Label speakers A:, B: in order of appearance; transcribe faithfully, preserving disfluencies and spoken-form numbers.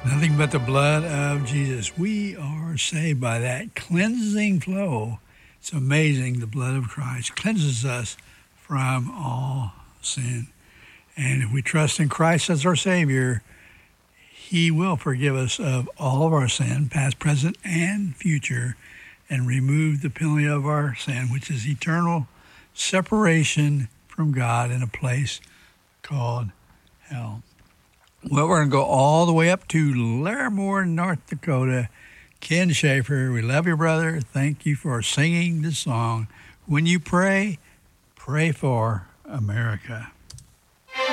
A: Nothing but the blood of Jesus. We are saved by that cleansing flow. It's amazing. The blood of Christ cleanses us from all sin. And if we trust in Christ as our Savior, He will forgive us of all of our sin, past, present, and future, and remove the penalty of our sin, which is eternal separation from God in a place called hell. Well, we're going to go all the way up to Larimore, North Dakota. Ken Schaefer, we love you, brother. Thank you for singing this song. When you pray, pray for America.